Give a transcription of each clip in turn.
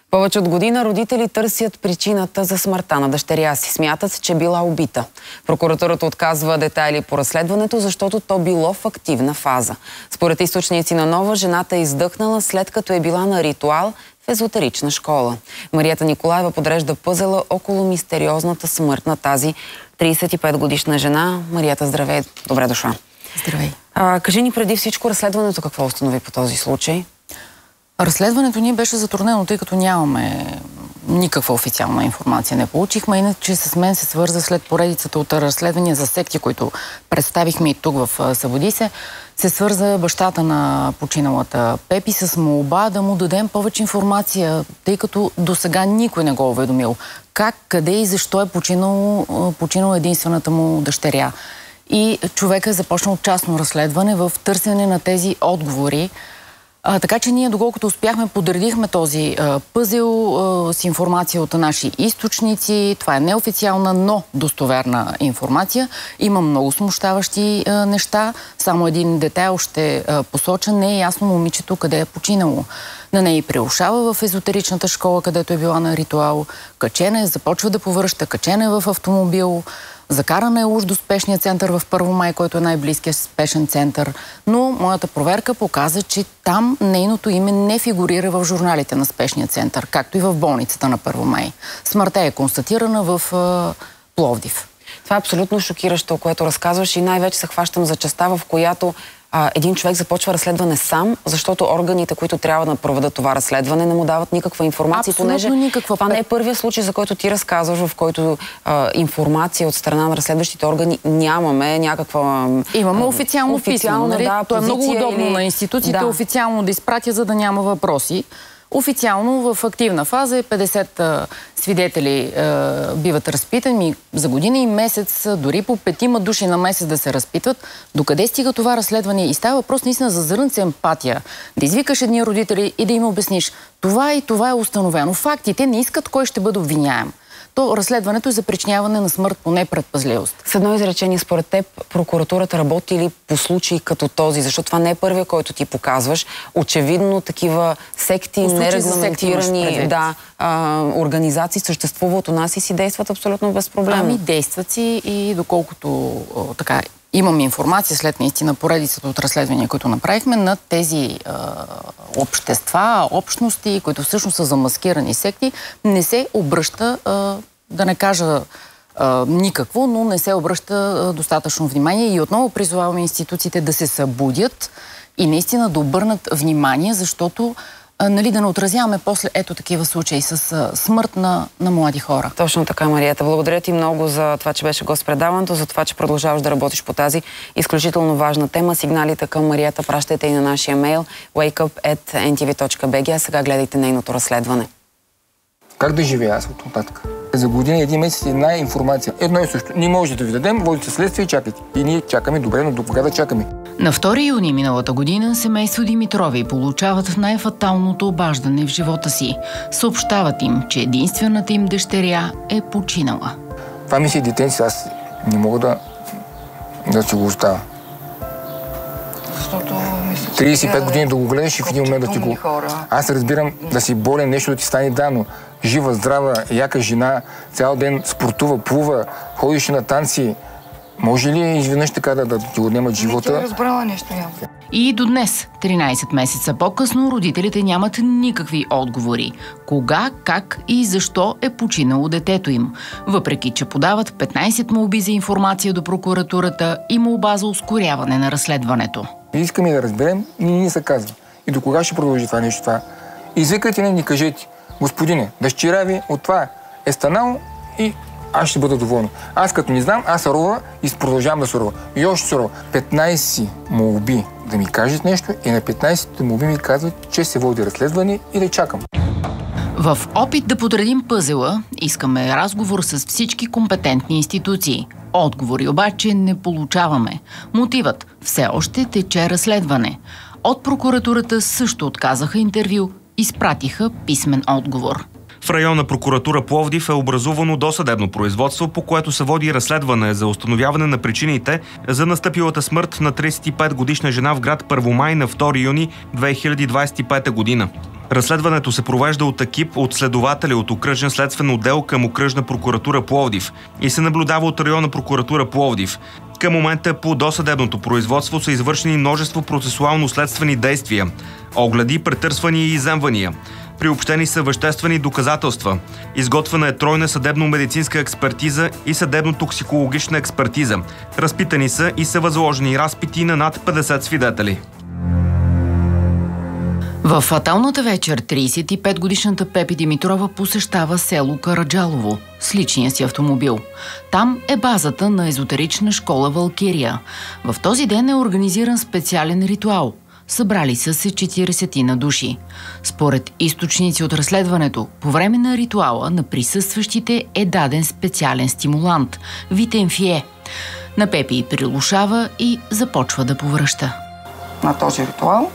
Повече от година родители търсят причината за смъртта на дъщеря си. Смятат, че била убита. Прокуратурата отказва детайли по разследването, защото то било в активна фаза. Според източници на Нова, жената е издъхнала след като е била на ритуал в езотерична школа. Марията Николаева подрежда пъзела около мистериозната смърт на тази 35-годишна жена. Марията, здравей! Добре дошла! Здравей! Кажи ни преди всичко разследването какво установи по този случай? Разследването ни беше затруднено, тъй като нямаме никаква официална информация. Не получихме, иначе с мен се свърза след поредицата от разследвания за секти, които представихме и тук в Събудисе. Се свърза бащата на починалата Пепи с молба да му дадем повече информация, тъй като досега никой не го е уведомил. Как, къде и защо е починала единствената му дъщеря. И човека е започнал частно разследване в търсене на тези отговори. Така че ние, доколкото успяхме, подредихме този пъзел с информация от наши източници. Това е неофициална, но достоверна информация. Има много смущаващи неща. Само един детайл ще посоча. Не е ясно момичето къде е починало. На нея прилушава в езотеричната школа, където е била на ритуал. Качена е, започва да повръща, качена е в автомобил. Закарана е уж до спешния център в Първомай, който е най-близкият спешен център. Но моята проверка показа, че там нейното име не фигурира в журналите на спешния център, както и в болницата на Първомай. Смъртта е констатирана в Пловдив. Това е абсолютно шокиращо, което разказваш, и най-вече се хващам за частта, в която един човек започва разследване сам, защото органите, които трябва да проведат това разследване, не му дават никаква информация. Абсолютно никаква. Това не е първият случай, за който ти разказваш, в който информация от страна на разследващите органи нямаме някаква... Имаме официално писмо, нали? Да, то е много удобно на институциите официално да изпратя, за да няма въпроси. Официално в активна фаза 50 свидетели биват разпитани за година и месец, дори по 5 души на месец да се разпитват. Докъде стига това разследване? И става въпрос наистина за зрънце емпатия. Да извикаш едни родители и да им обясниш това и това е установено. Фактите не искат кой ще бъде обвиняем. То разследването е за причиняване на смърт по непредпазливост. С едно изречение, според теб, прокуратурата работи ли по случаи като този? Защото това не е първия, който ти показваш. Очевидно такива секти, нерегламентирани организации съществуват у нас и си действат абсолютно безпроблемно. Ами действат си и доколкото така имам информация след наистина поредицата от разследвания, които направихме на тези общества, общности, които всъщност са замаскирани секти, не се обръща, да не кажа никакво, но не се обръща достатъчно внимание. И отново призоваваме институциите да се събудят и наистина да обърнат внимание, защото да не отразяваме после ето такива случаи с смърт на млади хора. Точно така, Марията. Благодаря ти много за това, че беше гост в предаването, за това, че продължаваш да работиш по тази изключително важна тема. Сигналите към Марията пращайте и на нашия мейл wakeup@ntv.bg, а сега гледайте нейното разследване. Как да живея аз от нататък? За година, един месец, една информация. Едно и също. Ние може да ви дадем, водите следствие и чакайте. И ние чакаме, добре, но до кога да чакаме? На 2 юни миналата година семейство Димитрови получават най-фаталното обаждане в живота си. Съобщават им, че единствената им дъщеря е починала. Това ми си детенци, аз не мога да си го оставя. Защото 35 години да го гледаш и в един момент да ти го... Аз разбирам да си болен, нещо да ти стане дано. Жива, здрава, яка жена, цял ден спортува, плува, ходиш на танци. Може ли изведнъж така да ти отнемат живота? Не ти е разбрала нещо явно. И до днес, 13 месеца по-късно, родителите нямат никакви отговори. Кога, как и защо е починало детето им. Въпреки че подават 15 молби за информация до прокуратурата и молба за ускоряване на разследването. Искаме да разберем, ни се казва. И до кога ще продължи това нещо? Това? Извикайте ни кажете, господине, дъщеря ви от това е станало и аз ще бъда доволен. Аз като не знам, аз рова и продължавам да се рова. И още се рова. 15 молби да ми кажат нещо и на 15 молби ми казват, че се води разследване и да чакам. В опит да подредим пъзела, искаме разговор с всички компетентни институции. Отговори обаче не получаваме. Мотивът все още тече разследване. От прокуратурата също отказаха интервю, изпратиха писмен отговор. В районна прокуратура Пловдив е образувано досъдебно производство, по което се води разследване за установяване на причините за настъпилата смърт на 35-годишна жена в град Първомай на 2 юни 2025 година. Разследването се провежда от екип от следователи от окръжен следствен отдел към окръжна прокуратура Пловдив и се наблюдава от районна прокуратура Пловдив. Към момента по досъдебното производство са извършени множество процесуално-следствени действия, огледи, претърсвания и изземвания. Приобщени са веществени доказателства. Изготвена е тройна съдебно-медицинска експертиза и съдебно-токсикологична експертиза. Разпитани са и са възложени разпити на над 50 свидетели. В фаталната вечер 35-годишната Пепи Димитрова посещава село Караджалово с личния си автомобил. Там е базата на езотерична школа Валкирия. В този ден е организиран специален ритуал. Събрали са се 40 на души. Според източници от разследването, по време на ритуала на присъстващите е даден специален стимулант – витамин. На Пепи прилушава и започва да повръща. На този ритуал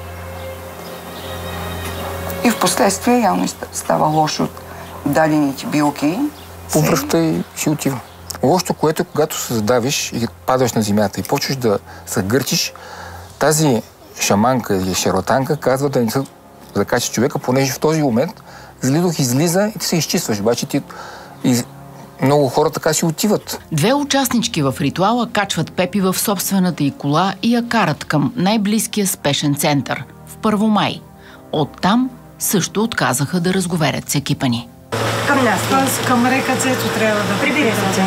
и в последствие явно става лошо от дадените билки. Повръща и си отива. Лошото, което когато се задавиш и падаш на земята и почваш да се гърчиш, тази шаманка или шарлатанка казва да не се закача човека, понеже в този момент зли дух излиза и ти се изчистваш. Обаче много хора така си отиват. 2 участнички в ритуала качват Пепи в собствената й кола и я карат към най-близкия спешен център в Първомай. Оттам също отказаха да разговарят с екипа ни. Към нас, към РКЦ-то трябва да прибирате.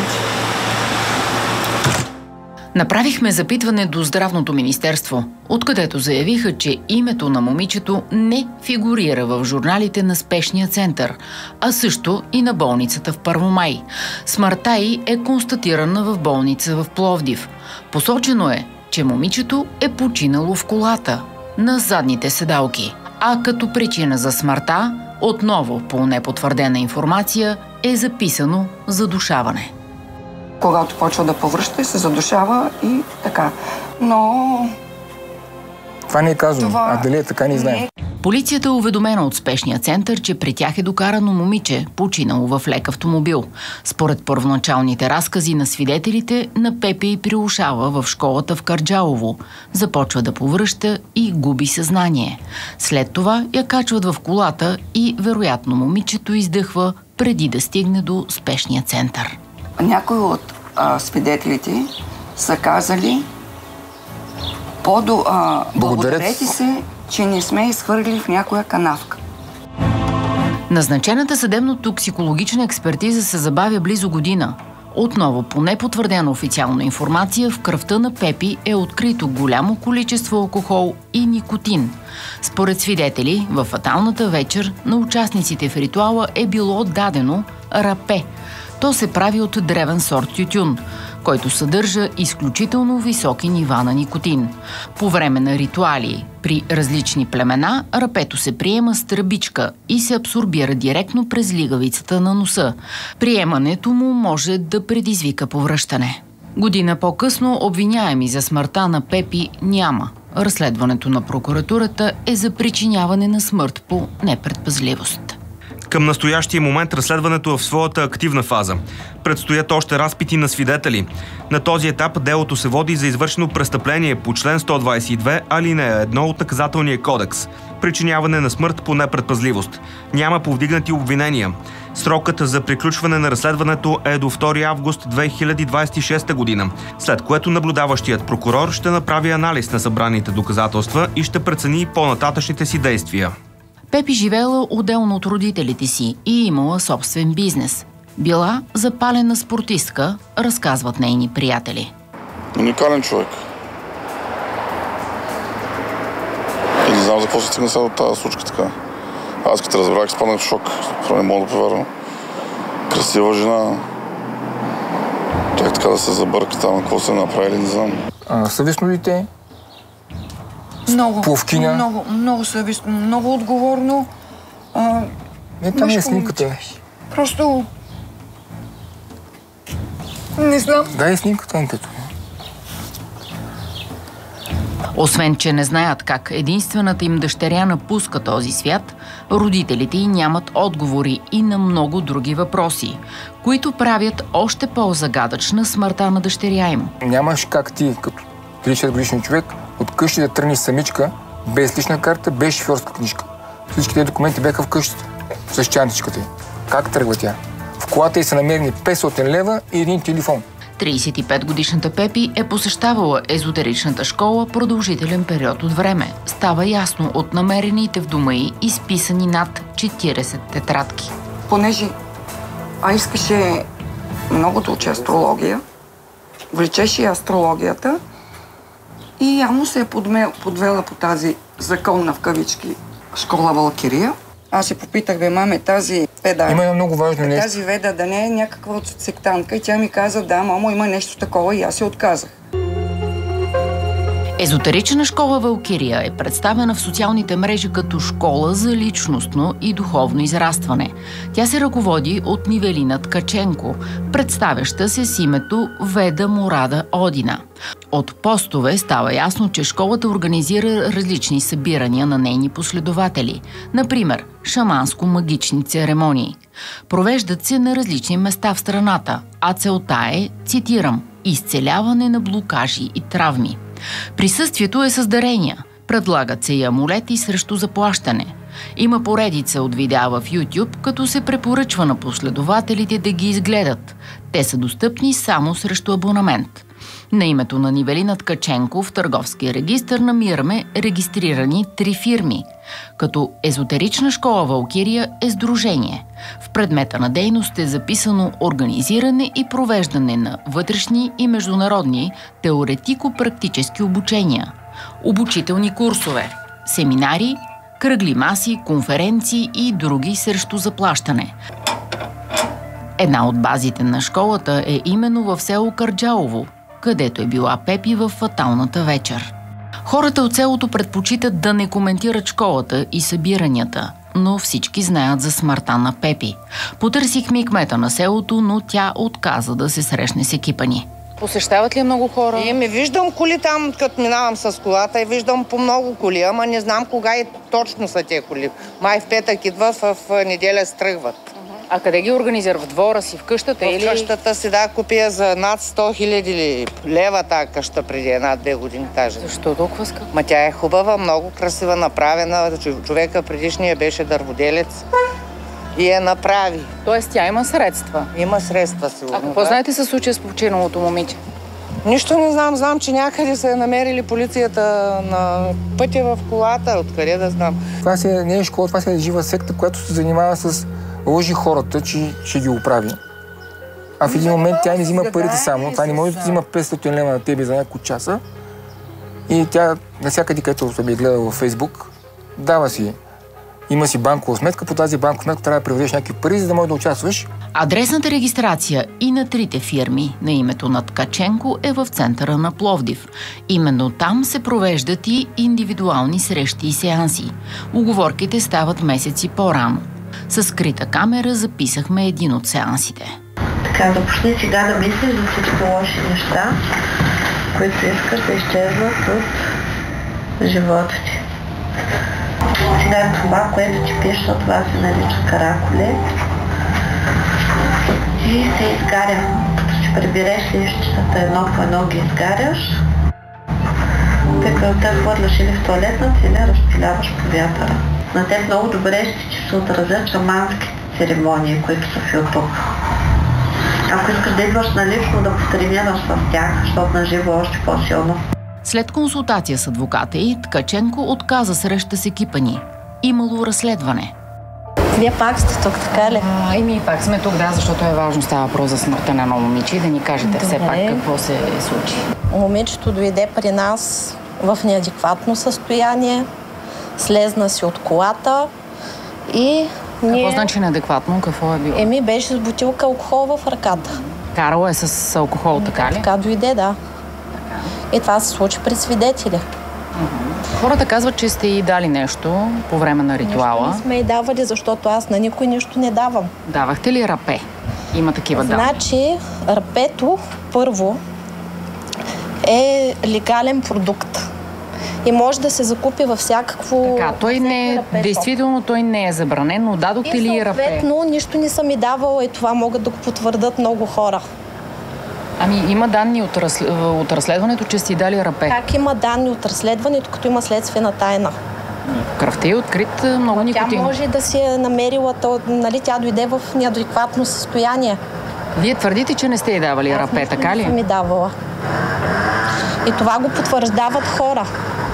Направихме запитване до Здравното министерство, откъдето заявиха, че името на момичето не фигурира в журналите на спешния център, а също и на болницата в Първомай. Смъртта й е констатирана в болница в Пловдив. Посочено е, че момичето е починало в колата, на задните седалки. А като причина за смъртта, отново по непотвърдена информация, е записано задушаване. Когато почва да повръща, се задушава и така. Но това не е казано, а дали е така не знаем. Полицията е уведомена от спешния център, че при тях е докарано момиче, починало в лек автомобил. Според първоначалните разкази на свидетелите, на Пепи й прилушава в школата в Карджалово. Започва да повръща и губи съзнание. След това я качват в колата и вероятно момичето издъхва преди да стигне до спешния център. Някои от свидетелите са казали: благодарете се, че не сме изхвърли в някоя канавка. Назначената съдебно-токсикологична експертиза се забавя близо година. Отново, по непотвърдена официална информация, в кръвта на Пепи е открито голямо количество алкохол и никотин. Според свидетели, във фаталната вечер на участниците в ритуала е било дадено рапе. То се прави от древен сорт тютюн, който съдържа изключително високи нива на никотин. По време на ритуали при различни племена рапето се приема с тръбичка и се абсорбира директно през лигавицата на носа. Приемането му може да предизвика повръщане. Година по-късно обвиняеми за смъртта на Пепи няма. Разследването на прокуратурата е за причиняване на смърт по непредпазливост. Към настоящия момент разследването е в своята активна фаза. Предстоят още разпити на свидетели. На този етап делото се води за извършено престъпление по член 122, алинея 1 от Наказателния кодекс. Причиняване на смърт по непредпазливост. Няма повдигнати обвинения. Срокът за приключване на разследването е до 2 август 2026 година, след което наблюдаващият прокурор ще направи анализ на събраните доказателства и ще прецени по-нататъчните си действия. Пепи живеела отделно от родителите си и имала собствен бизнес. Била запалена спортистка, разказват нейни приятели. Уникален човек. И не знам за какво се стигна сега от тази случка така. Аз като разбрах, спаднах в шок. Не мога да повярвам. Красива жена. Как така да се забърка там, какво се направили, не знам. Съвестно дете. Много, пловкиня. много съвестно, много отговорно. Там е снимката. Просто не знам. Да, е снимката, Антето. Освен, че не знаят как единствената им дъщеря напуска този свят, родителите й нямат отговори и на много други въпроси, които правят още по-загадъчна смъртта на дъщеря им. Нямаш как ти, като 36 годишен човек, от къщи да тръгнеш самичка, без лична карта, без шофьорска книжка. Всичките документи бяха в къщата, с чантичката й. Как тръгва тя? В колата й са намерени 500 лева и един телефон. 35-годишната Пепи е посещавала езотеричната школа продължителен период от време. Става ясно от намерените в дома й изписани над 40 тетрадки. Понеже искаше много да учи астрология, влечеше и астрологията и явно се е подвела по тази законна в кавички школа Валкирия. Аз се попитах, маме, тази веда. Има едно много важно нещо. Тази веда да не е някаква от сектантка и тя ми каза, да, мамо, има нещо такова и аз се отказах. Езотерична школа Валкирия е представена в социалните мрежи като школа за личностно и духовно израстване. Тя се ръководи от Нивелина Ткаченко, представяща се с името Веда Мурада Одина. От постове става ясно, че школата организира различни събирания на нейни последователи. Например, шаманско-магични церемонии. Провеждат се на различни места в страната, а целта е, цитирам, изцеляване на блокажи и травми. Присъствието е с дарения. Предлагат се и амулети срещу заплащане. Има поредица от видеа в YouTube, като се препоръчва на последователите да ги изгледат. Те са достъпни само срещу абонамент. На името на Нивелина Ткаченко в търговския регистър намираме регистрирани 3 фирми, като езотерична школа Валкирия е сдружение. В предмета на дейност е записано организиране и провеждане на вътрешни и международни теоретико-практически обучения, обучителни курсове, семинари, кръгли маси, конференции и други срещу заплащане. Една от базите на школата е именно в село Карджалово, където е била Пепи в фаталната вечер. Хората от селото предпочитат да не коментират школата и събиранията, но всички знаят за смъртта на Пепи. Потърсихме и кмета на селото, но тя отказа да се срещне с екипа ни. Посещават ли много хора? Виждам коли там, като минавам с колата и виждам по много коли, ама не знам кога и точно са тези коли. Май в петък идва, в неделя стръгват. А къде ги организира? В двора си, в къщата или? В къщата си, да, купия за над 100 000 лева тази къща преди 1-2 години даже. Защо толкова скъпа? Ма тя е хубава, много красива, направена. Човека предишния беше дърводелец и я направи. Тоест тя има средства? Има средства, сигурно. А какво знаете със случая с починалото момиче? Нищо не знам. Знам, че някъде са намерили полицията на пътя в колата. Откъде да знам? Това не е школа, това е жива секта, която се занимава с лъжи хората, че ще ги оправи. А в един момент тя не взима парите само. Това не може да взима 500 лева на тебе за няколко часа. И тя навсякъде, където съм я гледал във Фейсбук, дава си. Има си банкова сметка, по тази банкова сметка трябва да преведеш някакви пари, за да можеш да участваш. Адресната регистрация и на 3 фирми на името на Ткаченко е в центъра на Пловдив. Именно там се провеждат и индивидуални срещи и сеанси. Уговорките стават месеци по-рано. С скрита камера записахме един от сеансите. Така, започни сега да мислиш за всички лоши неща, които искаш да изчезнат от живота ти. Сега това, което ти пиша, това се нарича каракуле и се изгаря. Като си прибереш лищата едно по едно ги изгаряш, пепелта хвърляш или в тоалетната, или разпиляваш по вятъра. На теб много добре ще се отразят шаманските церемонии, които са в YouTube. Ако искаш да идваш налично да потренираш в тях, защото на живо още по-силно. След консултация с адвоката й, Ткаченко отказа среща с екипа ни. Имало разследване. Вие пак сте тук, така ли? И ние пак сме тук, да, защото е важно, става въпрос за смъртта на едно момиче и да ни кажете все пак какво се случи. Момичето дойде при нас в неадекватно състояние, слезна си от колата и ние... Какво значи неадекватно? Какво е било? Беше с бутилка алкохол в ръката. Карала е с алкохол, така ли? Така дойде, да. И това се случи при свидетели. Хората казват, че сте й дали нещо по време на ритуала. Нищо не сме й давали, защото аз на никой нищо не давам. Давахте ли рапе? Има такива данни. Значи, рапето, първо, е легален продукт. и може да се закупи във всякакво... Така, действително той не е забранен, но дадохте ли рапе? Съответно, нищо не съм и давала и това могат да го потвърдат много хора. Ами има данни от разследването, че сте дали рапе. Как има данни от разследването, като има следствена тайна? Кръвта е открит много никотин. Тя може да си е намерила, нали, тя дойде в неадекватно състояние. Вие твърдите, че не сте й давали рапе, така ли? Не съм ми давала. И това го потвърждават хора.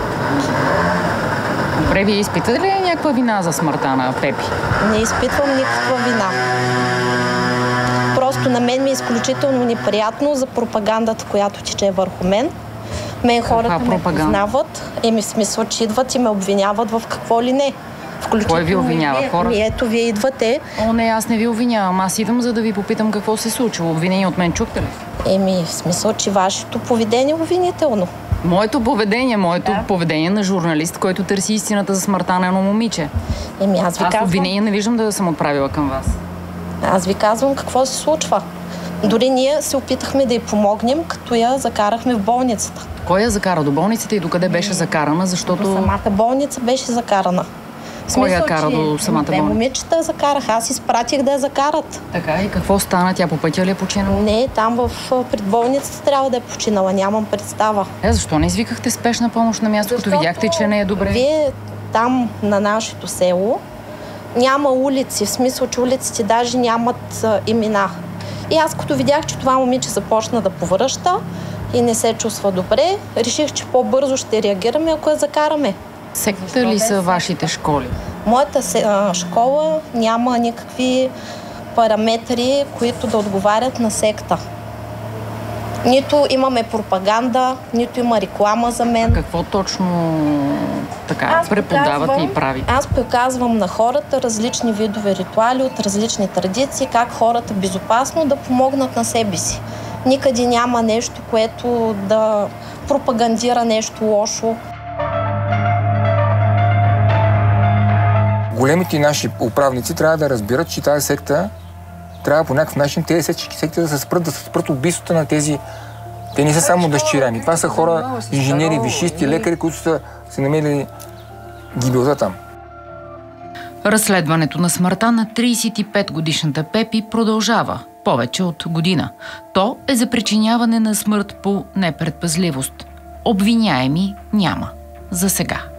Добре, вие изпитате ли някаква вина за смъртта на Пепи? Не изпитвам никаква вина. Просто на мен ми е изключително неприятно за пропагандата, която тече върху мен. Мен хората ме познават, в смисъл, че идват и ме обвиняват в какво ли не. Кой ви обвинява? Хора? Ето, вие идвате. О, не, аз не ви обвинявам. Аз идвам, за да ви попитам какво се случило. Обвинение от мен чухте ли? В смисъл, че вашето поведение е обвинително. Моето поведение на журналист, който търси истината за смъртта на едно момиче. Аз обвинение не виждам да съм отправила към вас. Аз ви казвам какво се случва. Дори ние се опитахме да й помогнем, като я закарахме в болницата. Кой я закара до болницата и докъде беше закарана? Защото... До самата болница беше закарана. Кой я кара до самата болница? Момичета закарах. Аз изпратих да я закарат. Така, и какво стана? Тя по пътя ли е починала? Не, там пред болницата трябва да е починала. Нямам представа. Защо не извикахте спешна помощ на място, като видяхте, че не е добре? Вие там, на нашето село, няма улици. В смисъл, че улиците даже нямат имена. И аз като видях, че това момиче започна да повръща и не се чувства добре, реших, че по-бързо ще реагираме, ако я закараме. Секта ли са вашите школи? Моята школа няма никакви параметри, които да отговарят на секта. Нито имаме пропаганда, нито има реклама за мен. Какво точно така преподавате и правите? Аз показвам на хората различни видове ритуали от различни традиции, как хората безопасно да помогнат на себе си. Никъде няма нещо, което да пропагандира нещо лошо. Големите наши управници трябва да разбират, че тази секта трябва по някакъв начин тези секти да се спрат убийствата на тези. Те не са само дъщеряни. Това са хора, инженери, висшисти, лекари, които са се намерили гибелта там. Разследването на смъртта на 35-годишната Пепи продължава повече от година. То е за причиняване на смърт по непредпазливост. Обвиняеми няма. За сега.